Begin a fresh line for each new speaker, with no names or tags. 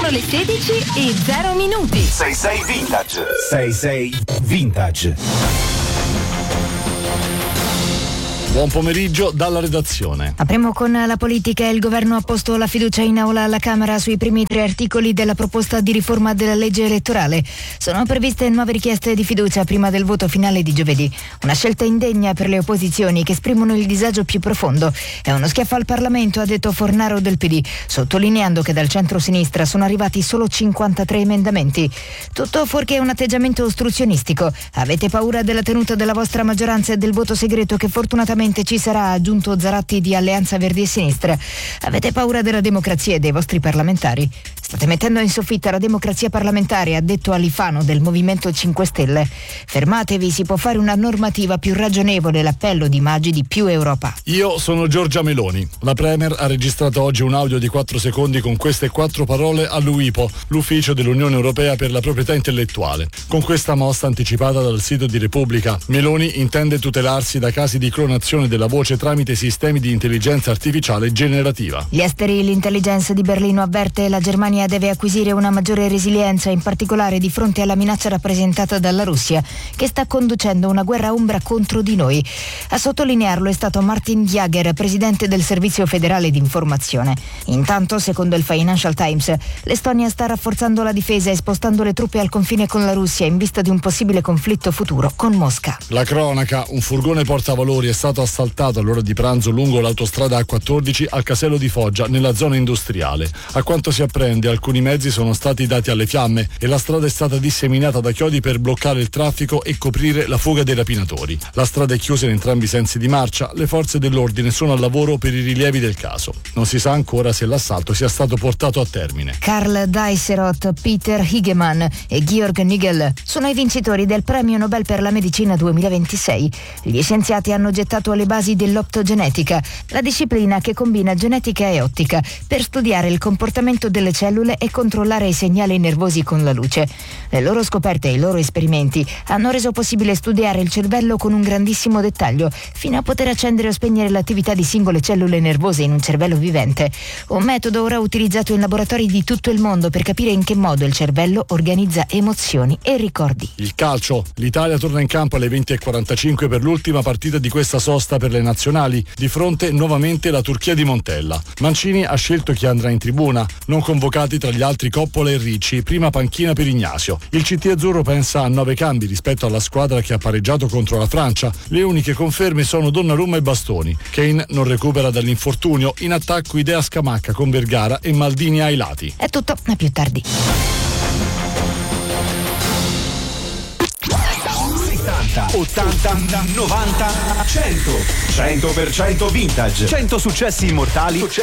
Sono le 16:00.
66 Vintage. 66 Vintage.
Buon pomeriggio dalla redazione.
Apriamo con la politica. Il governo ha posto la fiducia in aula alla Camera sui primi 3 articoli della proposta di riforma della legge elettorale. Sono previste nuove richieste di fiducia prima del voto finale di giovedì. Una scelta indegna per le opposizioni che esprimono il disagio più profondo. È uno schiaffo al Parlamento, ha detto Fornaro del PD, sottolineando che dal centro-sinistra sono arrivati solo 53 emendamenti. Tutto fuorché un atteggiamento ostruzionistico. Avete paura della tenuta della vostra maggioranza e del voto segreto che fortunatamente ci sarà, ha aggiunto Zaratti di Alleanza Verdi e Sinistra. Avete paura della democrazia e dei vostri parlamentari? State mettendo in soffitta la democrazia parlamentare, ha detto Alifano del Movimento 5 Stelle. Fermatevi, si può fare una normativa più ragionevole, l'appello di Maggi di Più Europa.
Io sono Giorgia Meloni. La Premier ha registrato oggi un audio di 4 secondi con queste 4 parole all'UIPO, l'ufficio dell'Unione Europea per la proprietà intellettuale. Con questa mossa anticipata dal sito di Repubblica, Meloni intende tutelarsi da casi di clonazione della voce tramite sistemi di intelligenza artificiale generativa.
Gli esteri, l'intelligence di Berlino avverte la Germania deve acquisire una maggiore resilienza, in particolare di fronte alla minaccia rappresentata dalla Russia, che sta conducendo una guerra ombra contro di noi. A sottolinearlo è stato Martin Jager, presidente del Servizio Federale di Informazione. Intanto, secondo il Financial Times, l'Estonia sta rafforzando la difesa e spostando le truppe al confine con la Russia in vista di un possibile conflitto futuro con Mosca.
La cronaca: un furgone portavalori è stato assaltato all'ora di pranzo lungo l'autostrada A14 al casello di Foggia, nella zona industriale. A quanto si apprende, alcuni mezzi sono stati dati alle fiamme e la strada è stata disseminata da chiodi per bloccare il traffico e coprire la fuga dei rapinatori. La strada è chiusa in entrambi i sensi di marcia, le forze dell'ordine sono al lavoro per i rilievi del caso. Non si sa ancora se l'assalto sia stato portato a termine.
Karl Dijsselhout, Peter Higemann e Georg Nigel sono i vincitori del Premio Nobel per la Medicina 2026. Gli scienziati hanno gettato le basi dell'optogenetica, la disciplina che combina genetica e ottica per studiare il comportamento delle cellule e controllare i segnali nervosi con la luce. Le loro scoperte e i loro esperimenti hanno reso possibile studiare il cervello con un grandissimo dettaglio, fino a poter accendere o spegnere l'attività di singole cellule nervose in un cervello vivente. Un metodo ora utilizzato in laboratori di tutto il mondo per capire in che modo il cervello organizza emozioni e ricordi.
Il calcio: l'Italia torna in campo alle 20:45 per l'ultima partita di questa sosta per le nazionali. Di fronte nuovamente la Turchia di Montella. Mancini ha scelto chi andrà in tribuna, non convocati tra gli altri Coppola e Ricci, prima panchina per Ignazio. Il CT azzurro pensa a 9 cambi rispetto alla squadra che ha pareggiato contro la Francia. Le uniche conferme sono Donnarumma e Bastoni. Kane non recupera dall'infortunio. In attacco idea Scamacca con Vergara e Maldini ai lati.
È tutto, a più tardi.
80, 90, 100. 100% vintage. 100 successi immortali.